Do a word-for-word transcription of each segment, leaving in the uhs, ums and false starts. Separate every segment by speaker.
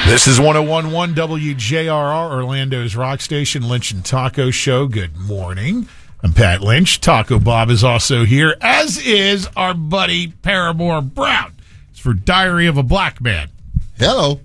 Speaker 1: This is one oh one point one W J R R, Orlando's rock station, Lynch and Taco Show. Good morning. I'm Pat Lynch. Taco Bob is also here, as is our buddy Paramore Brown. It's for Diary of a Black Man.
Speaker 2: Hello.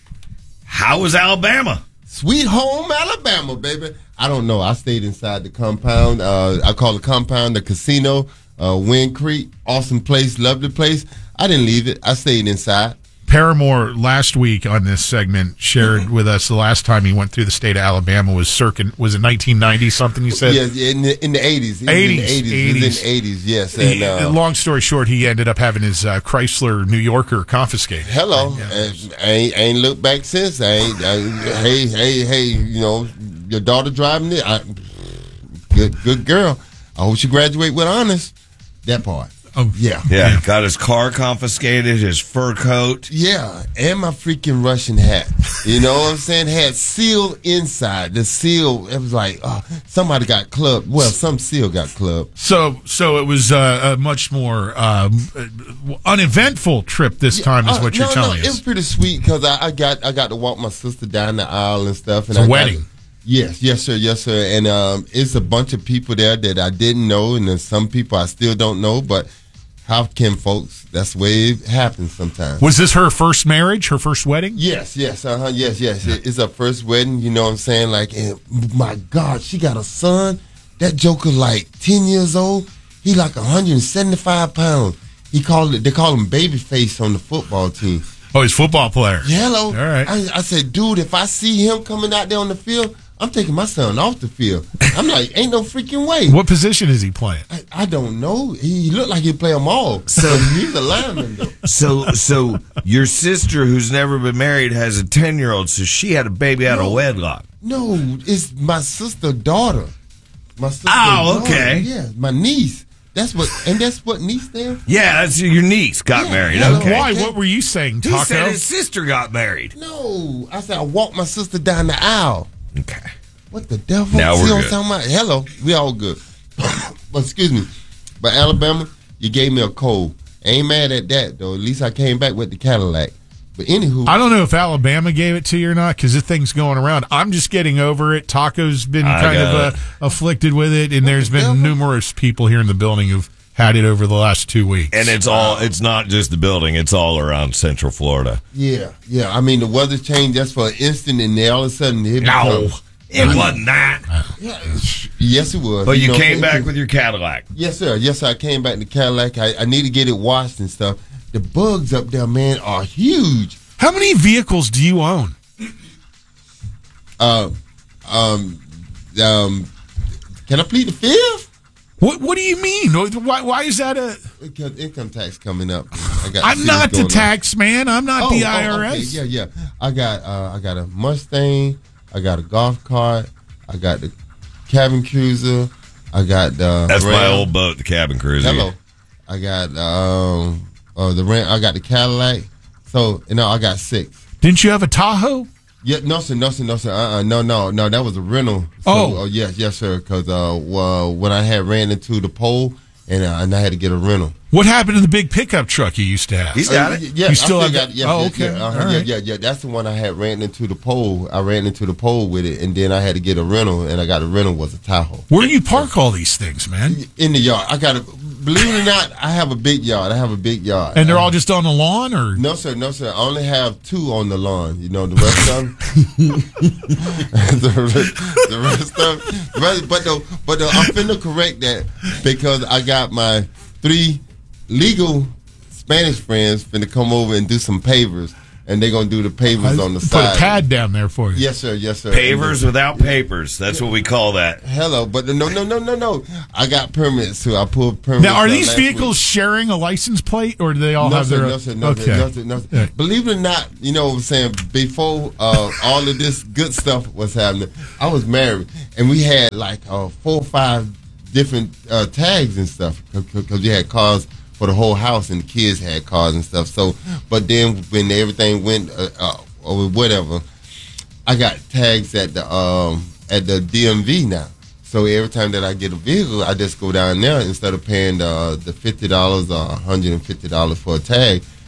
Speaker 3: How was Alabama?
Speaker 2: Sweet home Alabama, baby. I don't know. I stayed inside the compound. Uh, I call the compound the casino, uh, Wind Creek. Awesome place, lovely place. I didn't leave it. I stayed inside.
Speaker 1: Paramore last week on this segment shared with us the last time he went through the state of Alabama was circa, was it nineteen ninety something you said?
Speaker 2: Yes, in the, in the eighties.
Speaker 1: eighties.
Speaker 2: In the eighties.
Speaker 1: eighties.
Speaker 2: It was in the eighties, yes. And, uh,
Speaker 1: Long story short, he ended up having his uh, Chrysler New Yorker confiscated.
Speaker 2: Hello.
Speaker 1: Yeah.
Speaker 2: And I ain't, I ain't looked back since. I ain't, I, hey, hey, hey, you know, your daughter driving it. I, good, good girl. I hope she graduate with honors. That part.
Speaker 1: Oh,
Speaker 2: yeah.
Speaker 3: Yeah, yeah, got his car confiscated, his fur coat.
Speaker 2: Yeah, and my freaking Russian hat. You know what I'm saying? Had seal inside. The seal, it was like, oh, somebody got clubbed. Well, some seal got clubbed.
Speaker 1: So so it was uh, a much more um, uneventful trip this
Speaker 2: Yeah,
Speaker 1: time is
Speaker 2: uh,
Speaker 1: what you're
Speaker 2: no,
Speaker 1: telling
Speaker 2: no,
Speaker 1: us.
Speaker 2: It was pretty sweet because I, I got I got to walk my sister down the aisle and stuff. And
Speaker 1: It's a
Speaker 2: I
Speaker 1: wedding.
Speaker 2: Got, yes, yes, sir, yes, sir. And um, it's a bunch of people there that I didn't know, and there's some people I still don't know, but how can folks? That's the way it happens sometimes.
Speaker 1: Was this her first marriage, her first wedding?
Speaker 2: Yes, yes, uh huh, yes, yes. It, it's her first wedding. You know what I'm saying? Like, and my God, she got a son. That joker, like ten years old. He like one hundred seventy-five pounds. He called it. They call him Babyface on the football team.
Speaker 1: Oh, he's a football player.
Speaker 2: Hello.
Speaker 1: All right.
Speaker 2: I, I said, dude, if I see him coming out there on the field, I'm taking my son off the field. I'm like, ain't no freaking way.
Speaker 1: What position is he playing?
Speaker 2: I, I don't know. He looked like he'd play them all. So he's a lineman, though.
Speaker 3: So, so your sister, who's never been married, has a ten-year-old, so she had a baby out
Speaker 2: No.
Speaker 3: of wedlock.
Speaker 2: No, it's my sister's daughter. My sister's
Speaker 3: Oh,
Speaker 2: daughter.
Speaker 3: okay.
Speaker 2: Yeah, my niece. That's what, and that's what niece there.
Speaker 3: Yeah, that's your niece got
Speaker 2: Yeah,
Speaker 3: married.
Speaker 2: hello.
Speaker 3: Okay.
Speaker 1: Why? What were you saying,
Speaker 3: He
Speaker 1: Taco?
Speaker 3: said his sister got married.
Speaker 2: No, I said I walked my sister down the aisle.
Speaker 3: Okay.
Speaker 2: What the devil?
Speaker 3: Now
Speaker 2: See
Speaker 3: we're
Speaker 2: what I'm
Speaker 3: good.
Speaker 2: talking about? Hello, we all good. But excuse me, but Alabama, you gave me a cold. I ain't mad at that though. At least I came back with the Cadillac. But anywho,
Speaker 1: I don't know if Alabama gave it to you or not because the thing's going around. I'm just getting over it. Taco's been
Speaker 3: I
Speaker 1: kind of
Speaker 3: got
Speaker 1: uh, afflicted with it, and there's
Speaker 2: the
Speaker 1: been
Speaker 2: devil?
Speaker 1: numerous people here in the building who've had it over the last two weeks.
Speaker 3: And it's all, it's not just the building, it's all around Central Florida.
Speaker 2: yeah, yeah. I mean, the weather changed just for an instant, and then all of a sudden it
Speaker 3: No,
Speaker 2: become-
Speaker 3: it wasn't that.
Speaker 2: Yeah, yes, it was.
Speaker 3: But you
Speaker 2: know,
Speaker 3: came
Speaker 2: it-
Speaker 3: back with your Cadillac.
Speaker 2: Yes, sir. Yes, sir. I came back to Cadillac. I, I need to get it washed and stuff. The bugs up there, man, are huge.
Speaker 1: How many vehicles do you own?
Speaker 2: Uh, um, um, can I plead the fifth?
Speaker 1: What What do you mean? Why Why is that a?
Speaker 2: Because income tax coming up. I got
Speaker 1: I'm
Speaker 2: to see
Speaker 1: not
Speaker 2: what's
Speaker 1: the
Speaker 2: going on.
Speaker 1: tax man. I'm not
Speaker 2: Oh,
Speaker 1: the
Speaker 2: oh,
Speaker 1: I R S.
Speaker 2: okay. Yeah, yeah. I got uh, I got a Mustang. I got a golf cart. I got the cabin cruiser. I got the.
Speaker 3: That's my
Speaker 2: Ram.
Speaker 3: old boat, the cabin cruiser.
Speaker 2: Hello. I got um, uh, the Ram. I got the Cadillac. So you know, I got six.
Speaker 1: Didn't you have a Tahoe?
Speaker 2: Yeah, no sir, no sir, no sir. Uh, uh no, no, no. That was a rental. So,
Speaker 1: Oh.
Speaker 2: uh, yes, yes, sir. Because uh, well, when I had ran into the pole and uh, and I had to get a rental.
Speaker 1: What happened to the big pickup truck you used to have?
Speaker 3: He's got
Speaker 2: Uh,
Speaker 3: it.
Speaker 2: Yeah,
Speaker 1: You still
Speaker 2: I
Speaker 1: have
Speaker 2: got
Speaker 1: that?
Speaker 2: it. Yes,
Speaker 1: Oh,
Speaker 2: yes,
Speaker 1: okay.
Speaker 2: Yeah, uh-huh,
Speaker 1: All
Speaker 2: yeah,
Speaker 1: right.
Speaker 2: yeah, yeah. That's the one I had ran into the pole. I ran into the pole with it, and then I had to get a rental, and I got a rental was a Tahoe.
Speaker 1: Where do you park all these things, man?
Speaker 2: In the yard. I got a. Believe it or not, I have a big yard. I have a big yard.
Speaker 1: And they're
Speaker 2: I-
Speaker 1: all just on the lawn, or
Speaker 2: No sir, no sir. I only have two on the lawn. You know the rest of them. the, rest, the rest of the rest, but the, but the, I'm finna correct that because I got my three legal Spanish friends finna come over and do some pavers, and they're gonna do the pavers on the
Speaker 1: put
Speaker 2: side.
Speaker 1: a pad down there for you?
Speaker 2: Yes sir, yes sir.
Speaker 3: Pavers without papers. That's what we call that.
Speaker 2: Hello, but no, no, no, no, no. I got permits too. I pulled permits.
Speaker 1: Now, are
Speaker 2: uh,
Speaker 1: these
Speaker 2: last
Speaker 1: vehicles
Speaker 2: week.
Speaker 1: sharing a license plate, or do they all
Speaker 2: No
Speaker 1: have
Speaker 2: sir,
Speaker 1: their?
Speaker 2: no sir, no
Speaker 1: okay.
Speaker 2: sir, no sir, no sir.
Speaker 1: Yeah.
Speaker 2: Believe it or not, you know what I'm saying, before uh, all of this good stuff was happening, I was married, and we had like uh, four or five different uh, tags and stuff, because we had cars for the whole house, and the kids had cars and stuff. So, but then when everything went uh, uh, or whatever, I got tags at the um, at the D M V now. So every time that I get a vehicle, I just go down there instead of paying the the fifty dollars or one hundred and fifty dollars for a tag.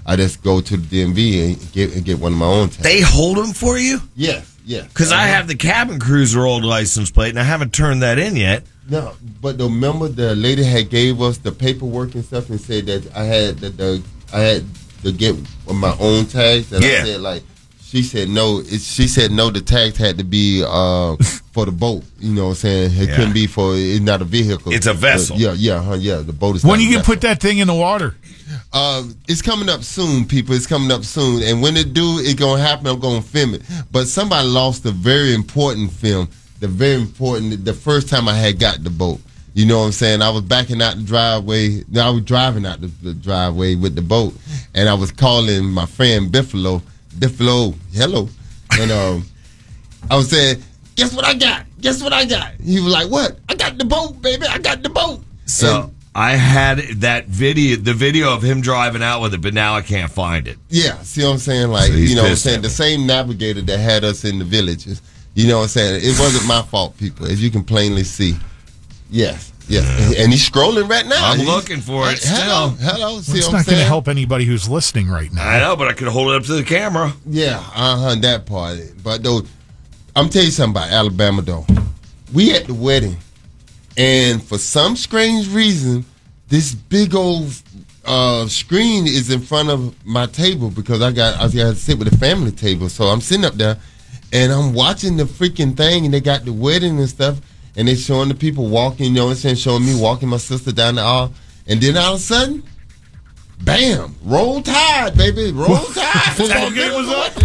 Speaker 2: I just go to the D M V and get and get one of my own tags.
Speaker 3: They hold them for you?
Speaker 2: Yes, yes.
Speaker 3: Because I have the cabin cruiser old license plate, and I haven't turned that in yet.
Speaker 2: No, but the, remember the lady had gave us the paperwork and stuff and said that I had the, the I had to get my own tags. And
Speaker 3: Yeah.
Speaker 2: I said like, she said no. It, she said no. The tags had to be uh, for the boat. You know what I'm saying? It
Speaker 3: Yeah.
Speaker 2: couldn't be for. It's not a vehicle.
Speaker 3: It's a vessel.
Speaker 2: Uh, yeah, yeah, huh, yeah. The boat is.
Speaker 1: When
Speaker 2: not
Speaker 1: you
Speaker 2: a
Speaker 1: can
Speaker 2: vessel.
Speaker 1: put that thing in the water?
Speaker 2: Uh, it's coming up soon, people. It's coming up soon, and when it do, it's gonna happen. I'm gonna film it. But somebody lost a very important film. The very important. The first time I had got the boat. You know what I'm saying? I was backing out the driveway. I was driving out the, the driveway with the boat, and I was calling my friend Biffalo. Biffalo, hello, and um, I was saying, "Guess what I got? Guess what I got?" He was like, "What? I got the boat, baby. I got the boat."
Speaker 3: So
Speaker 2: And,
Speaker 3: I had that video, the video of him driving out with it, but now I can't find it.
Speaker 2: yeah, see what I'm saying? Like,
Speaker 3: So he's
Speaker 2: you know what I'm
Speaker 3: pissed
Speaker 2: saying?
Speaker 3: at
Speaker 2: The
Speaker 3: me.
Speaker 2: same navigator that had us in the villages. You know what I'm saying? It wasn't my fault, people, as you can plainly see. Yes, yes. And, and he's scrolling right now.
Speaker 3: I'm
Speaker 2: He's-
Speaker 3: looking for it
Speaker 2: Hello,
Speaker 3: still.
Speaker 2: hello. See
Speaker 1: It's
Speaker 2: what I'm
Speaker 1: not going to
Speaker 2: saying?
Speaker 1: help anybody who's listening right now.
Speaker 3: I know, but I could hold it up to the camera.
Speaker 2: Yeah, uh-huh, that part. But though, I'm telling you something about Alabama, though. We at the wedding, and for some strange reason, this big old uh, screen is in front of my table because I got I got to sit with the family table. So I'm sitting up there, and I'm watching the freaking thing, and they got the wedding and stuff, and they showing the people walking, you know what I'm saying, showing me walking my sister down the aisle, and then all of a sudden, bam, roll tide, baby, roll tide.
Speaker 1: Football game was up?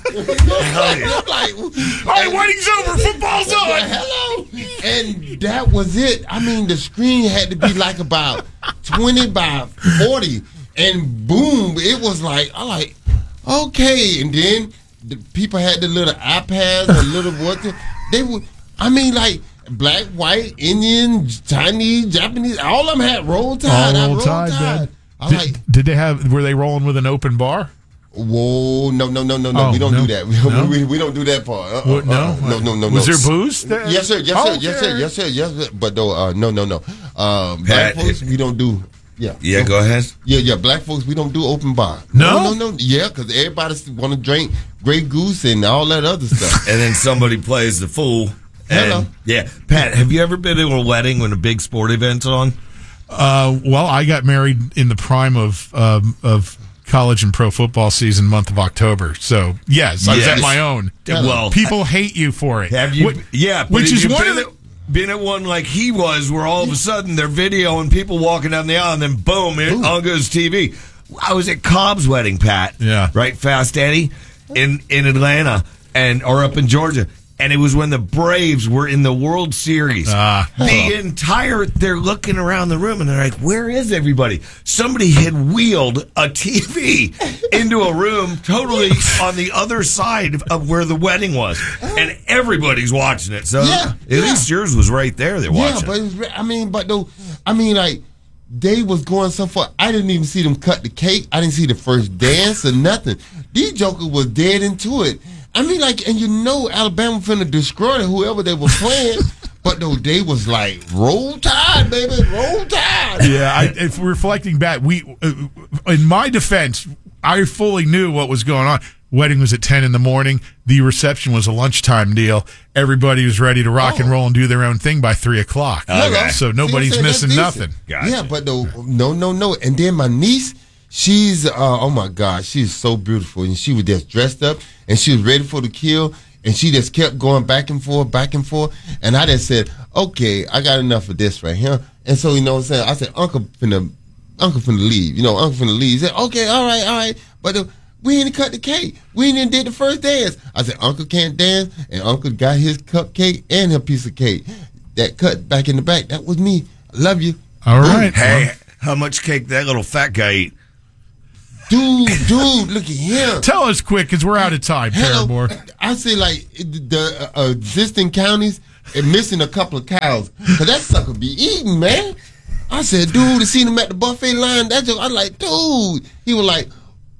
Speaker 3: Hell yeah.
Speaker 2: I'm like,
Speaker 1: All right, wedding's over. Football's on.
Speaker 2: hello, and that was it. I mean, the screen had to be like about twenty by forty, and boom, it was like, I like, okay, and then the people had the little iPads, the little what the, they would. I mean, like black, white, Indian, Chinese, Japanese, all of them had roll tide. I
Speaker 1: All roll
Speaker 2: roll
Speaker 1: tide,
Speaker 2: tide.
Speaker 1: man.
Speaker 2: I
Speaker 1: Did,
Speaker 2: like.
Speaker 1: did they have? Were they rolling with an open bar?
Speaker 2: Whoa, no, no, no, no, no.
Speaker 1: Oh,
Speaker 2: we don't
Speaker 1: no.
Speaker 2: do that. We,
Speaker 1: No?
Speaker 2: we, we don't do that part. Uh-uh,
Speaker 1: What, no?
Speaker 2: uh-uh. no, no, no,
Speaker 1: Was
Speaker 2: no.
Speaker 1: there booze there?
Speaker 2: Yes, sir. Yes, sir.
Speaker 1: Oh,
Speaker 2: Yes, sir.
Speaker 1: okay.
Speaker 2: Yes, sir. Yes, sir. But though, uh, no, no, no. Um, black
Speaker 3: Pat,
Speaker 2: folks,
Speaker 3: it-
Speaker 2: we don't do. Yeah.
Speaker 3: Yeah, go ahead.
Speaker 2: Yeah, yeah. Black folks, we don't do open bar.
Speaker 1: No?
Speaker 2: no, no. no. Yeah, because everybody want to drink Grey Goose and all that other stuff.
Speaker 3: And then somebody plays the fool. And,
Speaker 2: Hello.
Speaker 3: Yeah. Pat, have you ever been to a wedding when a big sport event's on?
Speaker 1: Uh, well, I got married in the prime of um, of college and pro football season, month of October. So yes, I was
Speaker 3: Yes.
Speaker 1: at my own.
Speaker 3: Well,
Speaker 1: People hate you for it.
Speaker 3: have you?
Speaker 1: What-
Speaker 3: yeah, but
Speaker 1: which
Speaker 3: have
Speaker 1: is
Speaker 3: you
Speaker 1: one
Speaker 3: been
Speaker 1: of the.
Speaker 3: at- been at one like he was, where all of a sudden they're videoing people walking down the aisle, and then boom, it, on goes T V. I was at Cobb's wedding, Pat.
Speaker 1: Yeah.
Speaker 3: Right, Fast Eddie, in in Atlanta, and or up in Georgia. And it was when the Braves were in the World Series.
Speaker 1: Ah.
Speaker 3: the entire, they're looking around the room and they're like, where is everybody? Somebody had wheeled a T V into a room totally on the other side of where the wedding was. And everybody's watching it. So
Speaker 2: Yeah,
Speaker 3: at
Speaker 2: yeah.
Speaker 3: least yours was right there. They're
Speaker 2: Yeah,
Speaker 3: watching
Speaker 2: but
Speaker 3: it.
Speaker 2: it's, re- I mean, but though, I mean, like they was going so far. I didn't even see them cut the cake. I didn't see the first dance or nothing. These jokers was dead into it. I mean, like, and you know, Alabama finna destroy whoever they were playing. But though they was like, roll tide, baby, roll tide.
Speaker 1: Yeah, I, if reflecting back, we, uh, in my defense, I fully knew what was going on. Wedding was at ten in the morning. The reception was a lunchtime deal. Everybody was ready to rock and
Speaker 2: Oh.
Speaker 1: roll and do their own thing by three o'clock.
Speaker 3: Okay.
Speaker 1: So
Speaker 2: See,
Speaker 1: nobody's
Speaker 2: I'm saying, that's
Speaker 1: missing
Speaker 2: decent.
Speaker 1: nothing.
Speaker 3: Gotcha.
Speaker 2: Yeah, but though, no, no, no. And then my niece, she's, uh, oh my God, she's so beautiful. And she was just dressed up and she was ready for the kill. And she just kept going back and forth, back and forth. And I just said, okay, I got enough of this right here. And so, you know what I'm saying? I said, Uncle finna, Uncle finna leave. You know, Uncle finna leave. He said, okay, all right, all right. But uh, we ain't cut the cake. We ain't even did the first dance. I said, Uncle can't dance. And Uncle got his cupcake and her piece of cake. That cut back in the back, that was me. I love you.
Speaker 1: All right.
Speaker 3: Hey, how much cake that little fat guy eat?
Speaker 2: Dude, dude, look at him.
Speaker 1: Tell us quick, because we're out of time,
Speaker 2: Hello.
Speaker 1: Paramore.
Speaker 2: I say like the uh, existing counties are missing a couple of cows because that sucker be eating, man. I said, dude, to see him at the buffet line, that just, I was like, dude. He was like,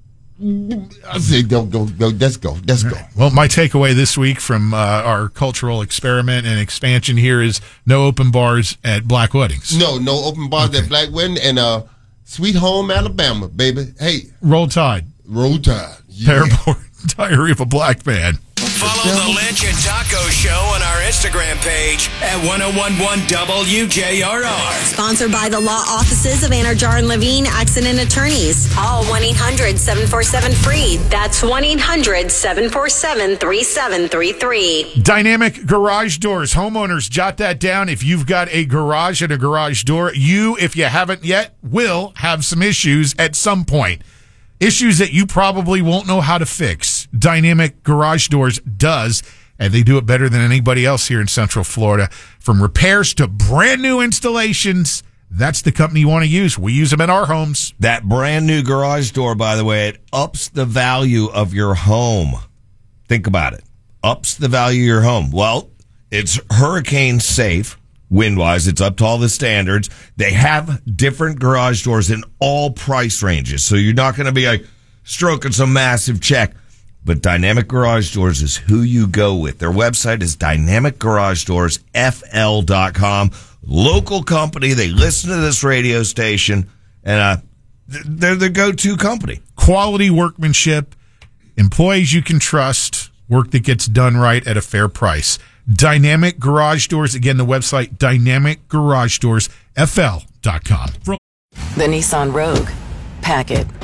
Speaker 2: I said, go, go, go, let's go, let's go.
Speaker 1: Well, my takeaway this week from uh, our cultural experiment and expansion here is no open bars at black weddings.
Speaker 2: No, no open bars at Black Wedding, and uh, Sweet Home Alabama, baby. Hey,
Speaker 1: Roll Tide.
Speaker 2: Roll Tide. Yeah.
Speaker 1: Paramore, Diary of a Black Man.
Speaker 4: Follow the Lynch and Taco Show on our Instagram page at ten eleven W J R R.
Speaker 5: Sponsored by the law offices of Anajar and Levine Accident Attorneys. Call one eight hundred seven four seven F R E E. That's one eight hundred seven four seven three seven three three.
Speaker 1: Dynamic garage doors. Homeowners, jot that down. If you've got a garage and a garage door, you, if you haven't yet, will have some issues at some point. Issues that you probably won't know how to fix. Dynamic Garage Doors does, and they do it better than anybody else here in Central Florida. From repairs to brand new installations, that's the company you want to use. We use them in our homes.
Speaker 3: That brand new garage door, by the way, it ups the value of your home. Think about it. Ups the value of your home. Well, it's hurricane safe. Wind-wise, it's up to all the standards. They have different garage doors in all price ranges, so you're not going to be like stroking some massive check. But Dynamic Garage Doors is who you go with. Their website is dynamic garage doors f l dot com. Local company. They listen to this radio station, and uh, they're the go-to company.
Speaker 1: Quality workmanship, employees you can trust, work that gets done right at a fair price. Dynamic Garage Doors. Again, the website, dynamic garage doors f l dot com.
Speaker 6: The Nissan Rogue. Pack it.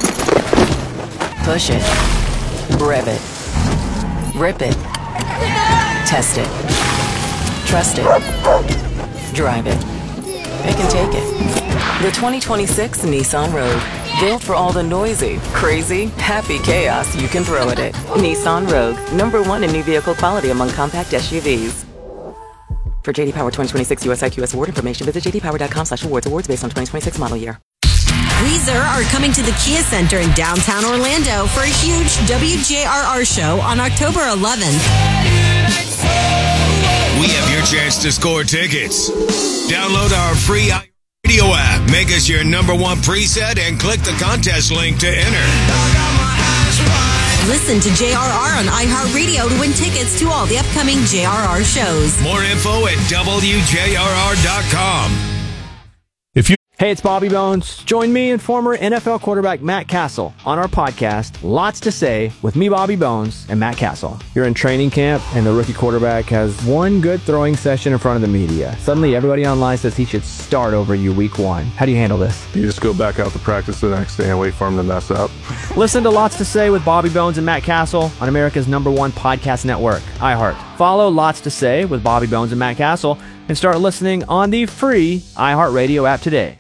Speaker 6: Push it. Rev it. Rip it. Test it. Trust it. Drive it. It can take it. The twenty twenty-six Nissan Rogue. Built for all the noisy, crazy, happy chaos you can throw at it. Nissan Rogue. Number one in new vehicle quality among compact S U Vs. For J D Power twenty twenty-six U S I Q S award information, visit j d power dot com slash awards. Awards based on twenty twenty-six model year.
Speaker 5: Weezer are coming to the Kia Center in downtown Orlando for a huge W J R R show on October eleventh.
Speaker 4: We have your chance to score tickets. Download our free radio app. Make us your number one preset and click the contest link to enter.
Speaker 5: Listen to J R R on iHeartRadio to win tickets to all the upcoming J R R shows.
Speaker 4: More info at w j r r dot com.
Speaker 1: If you
Speaker 7: Hey, it's Bobby Bones. Join me and former N F L quarterback Matt Castle on our podcast, Lots to Say, with me, Bobby Bones, and Matt Castle. You're in training camp, and the rookie quarterback has one good throwing session in front of the media. Suddenly, everybody online says he should start over you week one. How do you handle this?
Speaker 8: You just go back out to practice the next day and wait for him to mess up.
Speaker 7: Listen to Lots to Say with Bobby Bones and Matt Castle on America's number one podcast network, iHeart. Follow Lots to Say with Bobby Bones and Matt Castle and start listening on the free iHeartRadio app today.